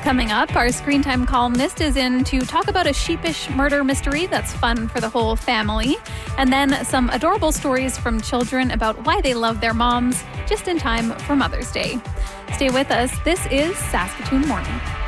Coming up, our Screen Time columnist is in to talk about a sheepish murder mystery that's fun for the whole family. And then some adorable stories from children about why they love their moms just in time for Mother's Day. Stay with us. This is Saskatoon Morning.